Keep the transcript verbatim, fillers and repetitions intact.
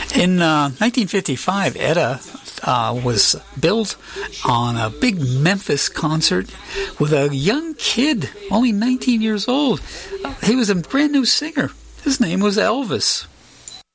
In uh, nineteen fifty-five, Etta uh, was billed on a big Memphis concert with a young kid, only nineteen years old. He was a brand new singer. His name was Elvis.